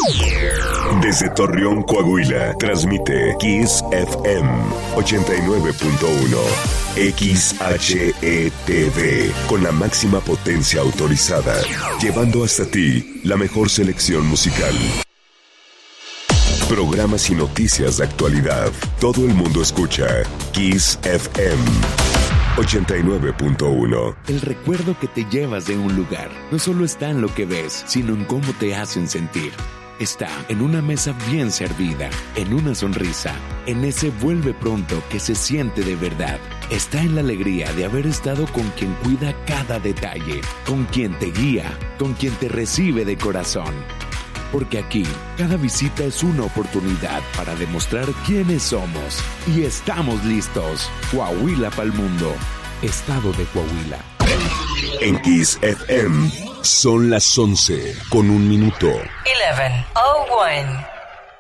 Desde Torreón, Coahuila, transmite Kiss FM 89.1 XHETV con la máxima potencia autorizada, llevando hasta ti la mejor selección musical. Programas y noticias de actualidad. Todo el mundo escucha Kiss FM 89.1. El recuerdo que te llevas de un lugar no solo está en lo que ves, sino en cómo te hacen sentir. Está en una mesa bien servida, en una sonrisa, en ese vuelve pronto que se siente de verdad. Está en la alegría de haber estado con quien cuida cada detalle, con quien te guía, con quien te recibe de corazón. Porque aquí, cada visita es una oportunidad para demostrar quiénes somos. Y estamos listos. Coahuila pa'l mundo. Estado de Coahuila. En Kiss FM son las 11:01. 11:01.